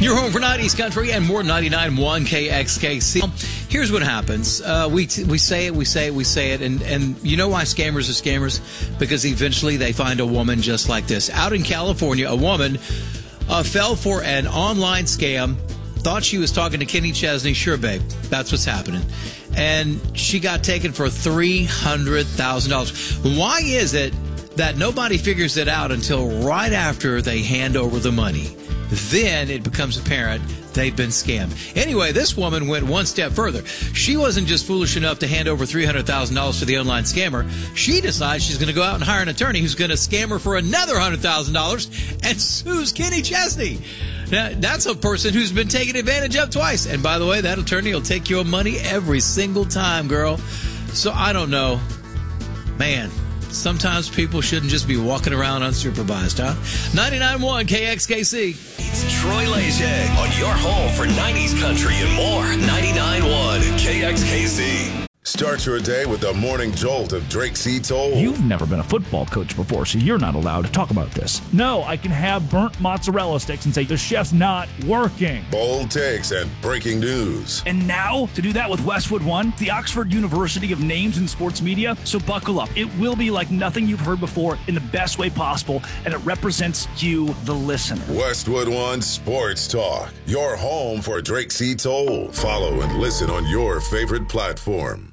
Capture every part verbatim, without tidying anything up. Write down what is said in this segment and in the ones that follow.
You're home for nineties country and more. Ninety-nine point one K X K C. Here's what happens. Uh, we t- we say it, we say it, we say it, and, and you know why scammers are scammers? Because eventually they find a woman just like this. Out in California, a woman uh, fell for an online scam, thought she was talking to Kenny Chesney. Sure, babe, that's what's happening. And she got taken for three hundred thousand dollars. Why is it that nobody figures it out until right after they hand over the money? Then it becomes apparent they've been scammed. Anyway, this woman went one step further. She wasn't just foolish enough to hand over three hundred thousand dollars to the online scammer. She decides she's going to go out and hire an attorney who's going to scam her for another one hundred thousand dollars and sues Kenny Chesney. Now, that's a person who's been taken advantage of twice. And by the way, that attorney will take your money every single time, girl. So I don't know. Man. Sometimes people shouldn't just be walking around unsupervised, huh? ninety-nine point one K X K C. It's Troy Leger on your home for nineties country and more. ninety-nine point one K X K C. Start your day with the morning jolt of Drake C. Toll. You've never been a football coach before, so you're not allowed to talk about this. No, I can have burnt mozzarella sticks and say the chef's not working. Bold takes and breaking news. And now, to do that with Westwood One, the Oxford University of Names in Sports Media. So buckle up. It will be like nothing you've heard before in the best way possible, and it represents you, the listener. Westwood One Sports Talk. Your home for Drake C. Toll. Follow and listen on your favorite platform.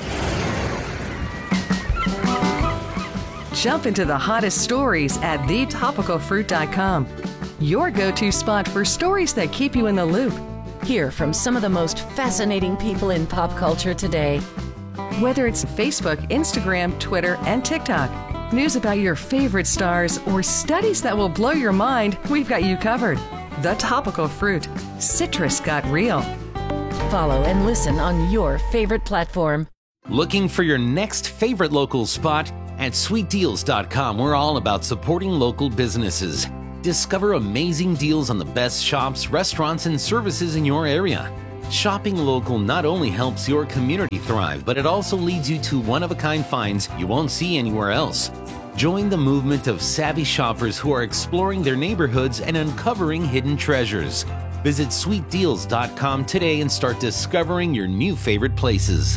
Jump into the hottest stories at the topical fruit dot com. Your go-to spot for stories that keep you in the loop. Hear from some of the most fascinating people in pop culture today. Whether it's Facebook, Instagram, Twitter, and TikTok, news about your favorite stars, or studies that will blow your mind, we've got you covered. The Topical Fruit. Citrus got real. Follow and listen on your favorite platform. Looking for your next favorite local spot? At sweet deals dot com, we're all about supporting local businesses. Discover amazing deals on the best shops, restaurants, and services in your area. Shopping local not only helps your community thrive, but it also leads you to one-of-a-kind finds you won't see anywhere else. Join the movement of savvy shoppers who are exploring their neighborhoods and uncovering hidden treasures. Visit sweet deals dot com today and start discovering your new favorite places.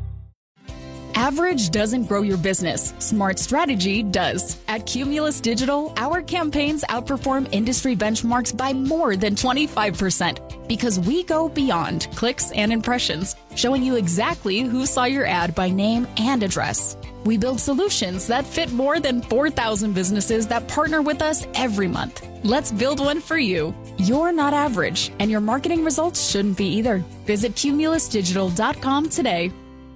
Average doesn't grow your business. Smart strategy does. At Cumulus Digital, our campaigns outperform industry benchmarks by more than twenty-five percent because we go beyond clicks and impressions, showing you exactly who saw your ad by name and address. We build solutions that fit more than four thousand businesses that partner with us every month. Let's build one for you. You're not average, and your marketing results shouldn't be either. Visit cumulus digital dot com today.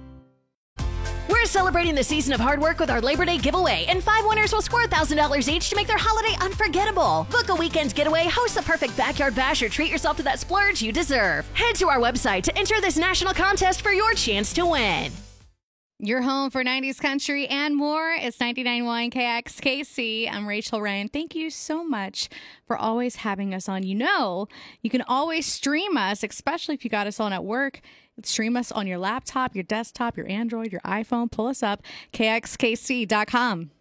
We're celebrating the season of hard work with our Labor Day giveaway, and five winners will score one thousand dollars each to make their holiday unforgettable. Book a weekend getaway, host the perfect backyard bash, or treat yourself to that splurge you deserve. Head to our website to enter this national contest for your chance to win. Your home for nineties country and more. It's ninety-nine point one K X K C. I'm Rachel Ryan. Thank you so much for always having us on. You know, you can always stream us, especially if you got us on at work. Stream us on your laptop, your desktop, your Android, your iPhone. Pull us up, K X K C dot com.